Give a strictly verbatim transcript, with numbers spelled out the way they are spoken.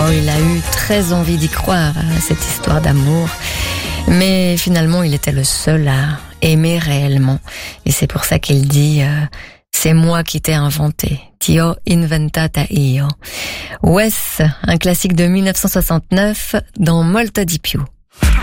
Oh, il a eu très envie d'y croire à cette histoire d'amour. Mais finalement, il était le seul à aimer réellement. Et c'est pour ça qu'il dit euh, « C'est moi qui t'ai inventé. Ti ho inventata io ». Wes, un classique de mille neuf cent soixante-neuf dans Molto di più.